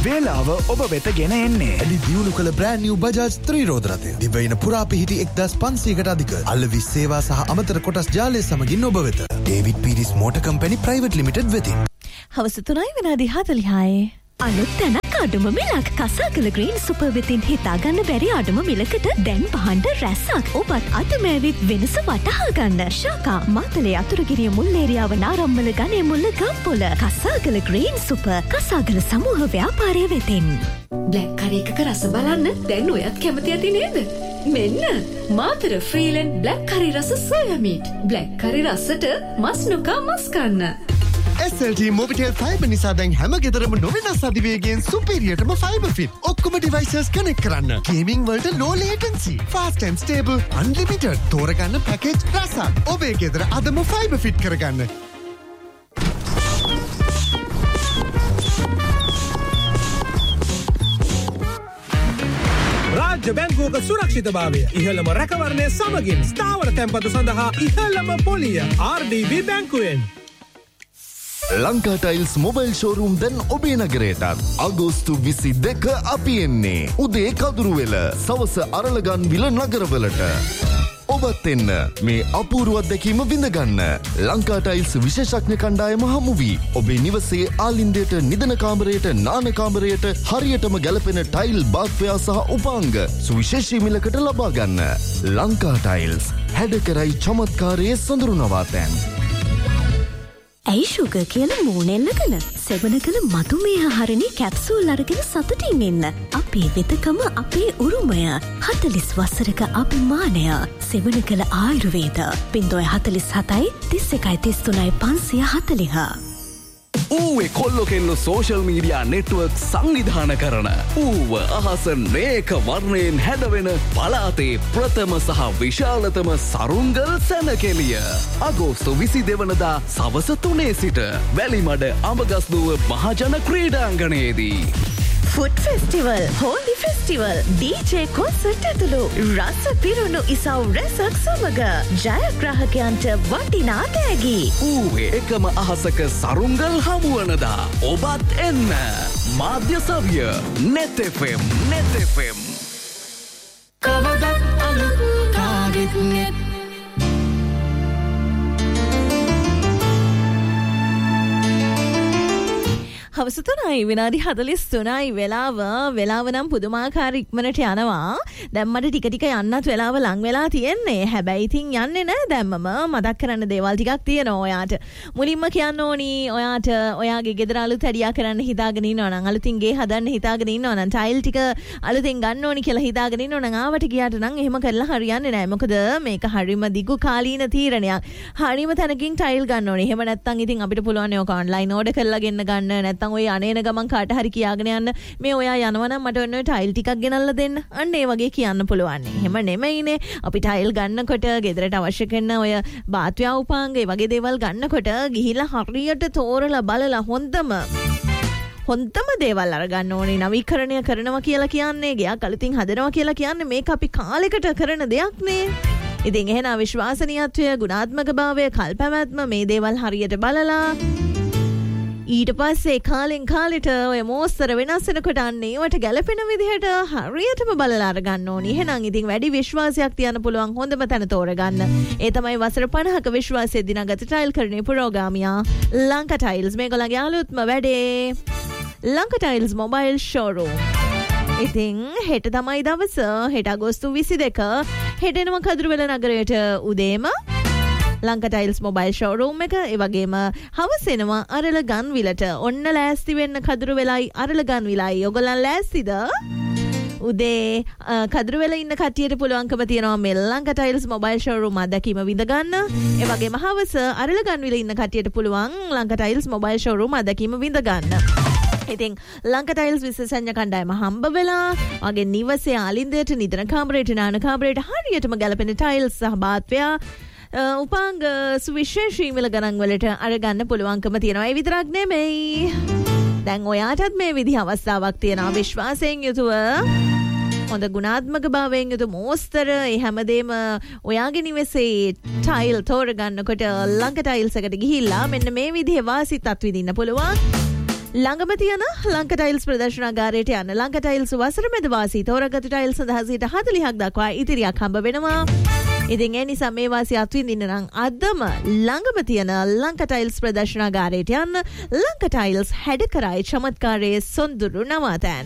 වේලාව ඔබ වෙත ගෙන එන්නේ. එලි දියුණු කළ brand new Bajaj ත්‍රිරෝද රථය. දිවයින පුරා පිහිටි 1500කට අධික අලෙවි සේවා සහ අමතර කොටස් ජාලය සමගින් ඔබ වෙත. David Pieris Motor Company Private Limited වෙතින්. හවස 3:46. අලුත් තැනක් අඩුම මිලක් කසාකල ග්‍රීන් සුපර් වෙතින් හිතා ගන්න බැරි අඩුම මිලකට දැන් පහඬ රැස්සක්. ඔබත් අතමෑවිත් වෙනස වටහා ගන්න. ශාකා මාතලේ අතුරුගිරිය මුල් ඒරියාව නාරම්මල ගණේ මුල්ල ගම්පොළ කසාකල ග්‍රීන් සුපර් කසාකල සමූහ ව්‍යාපාරය වෙතින්. බ්ලැක් කරි එකක රස බලන්න දැන් ඔයත් කැමති ඇති නේද? මෙන්න මාතර ෆ්‍රීලන්ඩ් බ්ලැක් කරි රස සෝයා මීට්. බ්ලැක් කරි රසට මස් නොකා මස් කන්න. SLT Mobitel Fiber නිසා දැන් හැම ගෙදරම නොවෙනස් අධිවේගයෙන් සුපීරියර්ටම ෆයිබර් ෆිට. ඔක්කොම ඩිවයිසස් කනෙක්ට් කරන්න. ගේමින් වලට low latency, fast and stable, unlimited. තෝරගන්න පැකේජ් රසක්. ඔබේ ගෙදර අදම ෆයිබර් ෆිට කරගන්න. රාජ්‍ය බැංකුවක සුරක්ෂිතභාවය ඉහළම රැකවරණය සමගින් ස්ථාවර තැන්පතු සඳහා ඉහළම පොලිය RDB බැංකුවෙන්. Lanka tiles mobile showroom දැන් ඔබේ නගරයටත් අගෝස්තු 22 අපි එන්නේ උදේ කදුරුවෙල සවස අරලගන්විල නගරවලට. ඔබත් එන්න මේ අපූර්ව අත්දැකීම විඳගන්න. ලංකා ටයිල්ස් විශේෂඥ කණ්ඩායම හමු වී ඔබේ නිවසේ ආලින්දයට නිදන කාමරයට නාන කාමරයට හරියටම ගැලපෙන ටයිල් බාත්වයා සහ උපාංග සුවිශේෂී මිලකට ලබා ගන්න. ලංකා ටයිල්ස් හැඩකරයි චමත්කාරයේ සොඳුරු නවාතැන්. ඇයි ෂුගර් කියලා මූණෙල්ලගෙන සෙවන කළ මధుමේහ හරණි කැප්සූල් අරගෙන සතුටින් ඉන්න. අපේ වෙතකම අපේ උරුමය. 40 වසරක අභිමානය. සෙවන කළ ආයුර්වේද 047 31 33 540. ඌවේ කොල්ලෝ කෙල්ලෝ සෝෂල් මීඩියා නෙට්වර්ක් සංවිධාන කරන ඌව අහස නේක වර්ණයෙන් හැඩවෙන පලාතේ ප්‍රථම සහ විශාලතම සරුංගල් සැනකෙලිය අගෝස්තු 22 වනදා සවස 3 සිට වැලිමඩ අඹගස්දුව මහජන ක්‍රීඩාංගණයේදී food festival, holy festival, DJ concert ඇතුළු රස පිරුණු ඉසව් රැසක් සමග ජයග්‍රාහකයන්ට වටිනා තෑගි. ඌවේ එකම අහසක සරුංගල් හමුවනදා ඔබත් එන්න. මාධ්‍ය සවිය net FM. කවදත් අලුත් කාගෙත් net. හවස 3:43 වෙලාව නම් පුදුමාකාර ඉක්මනට යනවා. දැන් මට ටික ටික යන්නත් වෙලාව ලං වෙලා තියෙන්නේ. හැබැයි ඉතින් යන්නේ නැහැ දැම්මම. මතක් කරන්න දේවල් ටිකක් තියෙනවා ඔයාට. මුලින්ම කියන්න ඕනි ඔයාට ඔයාගේ ගෙදර අලුත් හැඩියා කරන්න හිතාගෙන ඉන්නවා නම් අලුතින් ගේ හදන්න හිතාගෙන ඉන්නවා නම් ටයිල් ටික අලුතින් ගන්න ඕනි කියලා හිතාගෙන ඉන්නවා නම් ආවට ගියාට නම් එහෙම කරලා හරියන්නේ නැහැ. මොකද මේක හරිම දිගු කාලීන තීරණයක්. හරිම තැනකින් ටයිල් ගන්න ඕනි. එහෙම නැත්නම් ඉතින් අපිට පුළුවන් ඒක ඔන්ලයින් ඕඩර් කරලා ගෙන්න ගන්න. නැත්නම් ඔය අනේන ගමන් කාට හරි කියාගෙන යන්න මේ ඔයා යනවා නම් මට ඔන්න ඔය ටයිල් ටිකක් ගෙනල්ලා දෙන්න. අන්න ඒ වගේ කියන්න පුළුවන්. එහෙම නෙමෙයිනේ. අපි ටයිල් ගන්නකොට ගෙදරට අවශ්‍ය කරන ඔය බාත්ව්‍යා උපාංග ඒ වගේ දේවල් ගන්නකොට ගිහිලා හරියට තෝරලා බලලා හොඳම දේවල් අරගන්න ඕනේ. නවීකරණය කරනවා කියලා කියන්නේ ගයක් අලුතින් හදනවා කියලා කියන්නේ මේක අපි කාලෙකට කරන දෙයක් නේ. ඉතින් එහෙනම් විශ්වාසනීයත්වය, ගුණාත්මකභාවය, කල්පැවැත්ම මේ දේවල් හරියට බලලා ඊට පස්සේ කාලෙන් කාලෙට ඔය මෝස්තර වෙනස් වෙනකොට අන්න ඒවට ගැලපෙන විදිහට හරියටම බලලා අරගන්න ඕනි. එහෙනම් ඉතින් වැඩි විශ්වාසයක් තියන්න පුළුවන් හොඳම තැන තෝරගන්න. ඒ තමයි වසර 50ක විශ්වාසයේ දිනගත ටයිල් කරන්නේ පුරෝගාමියා ලංකා ටයිල්ස්. මේගොල්ලන්ගේ අලුත්ම වැඩේ ලංකා ටයිල්ස් මොබයිල් ෂෝරූම්. ඉතින් හෙට තමයි දවස. හෙට අගෝස්තු 22 හෙටෙනවා කදුරුවෙල නගරයට උදේම ලංකා ටයිල්ස් මොබයිල් ෂෝරූම් එක. ඒ වගේම හවස එනවා අරලගන්විලට. ඔන්න ලෑස්ති වෙන්න කදුරුවෙලයි අරලගන්විලයි. ඔයගොල්ලන් ලෑස්තිද? උදේ කදුරුවෙල ඉන්න කට්ටියට පුළුවන්කම තියෙනවා මේ ලංකා ටයිල්ස් මොබයිල් ෂෝරූම් අත්දැකීම විඳ ගන්න. ඒ වගේම හවස අරලගන්විල ඉන්න කට්ටියට පුළුවන් ලංකා ටයිල්ස් මොබයිල් ෂෝරූම් අත්දැකීම විඳ ගන්න. ඉතින් ලංකා ටයිල්ස් විශේෂඥ කණ්ඩායම හම්බ වෙලා වගේ නිවසේ ආලින්දයට නිදන කාමරයට නාන කාමරයට හරියටම ගැලපෙන ටයිල්ස් සහ බාත්ව්‍යා උපාංග සුවිශේෂී මිල ගණන් වලට අරගන්න පුළුවන්කම තියෙනවා. ඒ විතරක් නෙමෙයි. දැන් ඔයාටත් මේ විදිහ අවස්ථාවක් තියෙනවා. විශ්වාසයෙන් යුතුව හොඳ ගුණාත්මක භාවයෙන් යුතු මෝස්තර ඒ හැමදේම ඔයාගේ නිවසේ ටයිල් තෝරගන්නකොට ලංකා ටයිල්ස් එකට ගිහිල්ලා මෙන්න මේ විදිහේ වාසිත් අත්විඳින්න පුළුවන්. ළඟම තියෙන ලංකා ටයිල්ස් ප්‍රදර්ශනාගාරයට යන්න. ලංකා ටයිල්ස් වසර මැද වාසී තෝරාගත් ටයිල්ස් සඳහා 40% දක්වා ඉතිරියක් හම්බ වෙනවා. ඉතින් ඒ නිසා මේ වාසිය අත්විඳින්න නම් අදම ළඟම තියෙන ලංකා ටයිල්ස් ප්‍රදර්ශනාගාරයට යන්න. ලංකා ටයිල්ස් හැඩ කරයි චමත්කාරයේ සොඳුරු නවාතැන්.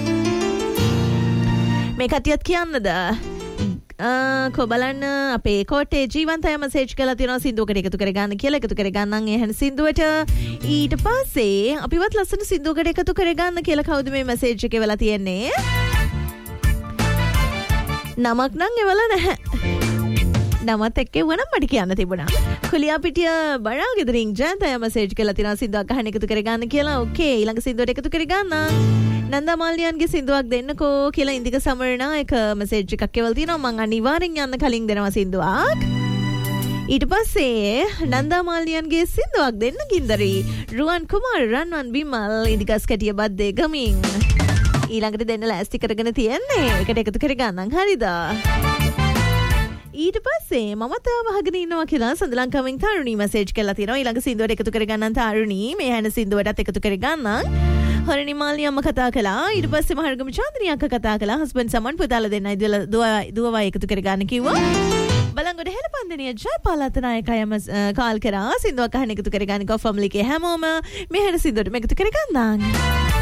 මේ කටියත් කියන්නද? කොබලන්න අපේ කෝටේ ජීවන්තය මසේජ් කළා තියෙනවා සින්දුවකට එකතු කරගන්න කියලා. එකතු කරගන්නම් එහෙනම් සින්දුවට. ඊට පස්සේ අපිවත් ලස්සන සින්දුවකට එකතු කරගන්න කියලා කවුද මේ මසේජ් එකේ වෙලා තියෙන්නේ? නමක් නම් එවලා නැහැ. නමත් එක්ක වුණා මට කියන්න තිබුණා. කුලියාපිටිය බණා ගෙදරින් ජයන්තය මසේජ් කළා තියෙනවා සින්දුවක් අහන්න එකතු කරගන්න කියලා. ඕකේ ඊළඟ සින්දුවට එකතු කරගන්න. නන්දා මාල්නියන්ගේ සින්දුවක් දෙන්නකෝ කියලා ඉන්දික සමරනා එක මැසේජ් එකක් එවලා තිනවා. මං අනිවාර්යෙන් යන්න කලින් දෙනවා සින්දුවක්. ඊට පස්සේ නන්දා මාල්නියන්ගේ සින්දුවක් දෙන්න කින්දරි රුවන් කුමාර් රන්වන් බිමල් ඉන්දිකස් කැටිය බද්දේ ගමින් ඊළඟට දෙන්න ලෑස්ති කරගෙන තියන්නේ. ඒකට එකතු කරගන්නම් හරිද? ඊට පස්සේ මමත් වහගෙන ඉන්නවා කියලා සඳලංකාවෙන් තරුණී මැසේජ් කළා තියෙනවා. ඊළඟ සින්දුවට එකතු කරගන්නම් තරුණී. මේ හැන සින්දුවටත් එකතු කරගන්නම්. හරණි මාල්නි අම්ම කතා කළා. ඊට පස්සේ මහර්ගම චාන්ද්‍රී අක්කා කතා කළා. හස්බන්ඩ් සමන් පුතාලා දෙන්නයි දුවවා එකතු කරගන්න කිව්වා. බලංගොඩ හෙළපන්දනිය ජයපාල අතනායකයම කාල් කරා සින්දුවක් අහන්න එකතු කරගන්න කො ෆැමිලි එකේ හැමෝම මේ හැන සින්දුවට එකතු කරගන්නම්.